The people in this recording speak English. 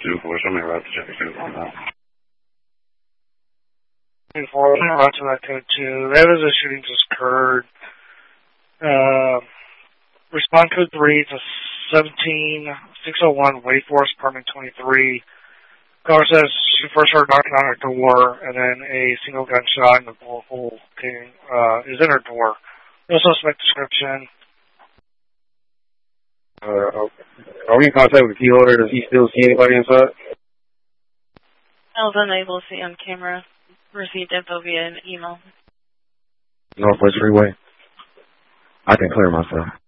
2-4, show me a route to check the 2-4 now. 2-4, route to that code 2. That is a shooting just occurred. Respond code 3 to 17601 Wake Forest, apartment 23. Caller says she first heard knocking on her door, and then a single gunshot, and the bullet hole is in her door. No suspect description. Are we in contact with the key holder? Does he still see anybody inside? I was unable to see on camera. Received info via an email. Northwest Freeway. I can clear myself.